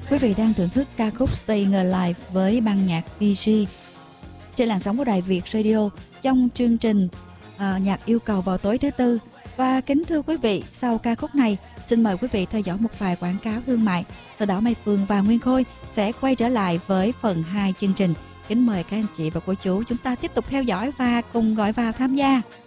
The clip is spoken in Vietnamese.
Quý vị đang thưởng thức ca khúc Staying Alive với ban nhạc VG trên làn sóng của Đài Việt Radio trong chương trình nhạc yêu cầu vào tối thứ Tư. Và kính thưa quý vị, sau ca khúc này, xin mời quý vị theo dõi một vài quảng cáo thương mại. Sau đó Mai Phương và Nguyên Khôi sẽ quay trở lại với phần 2 chương trình. Kính mời các anh chị và cô chú chúng ta tiếp tục theo dõi và cùng gọi vào tham gia.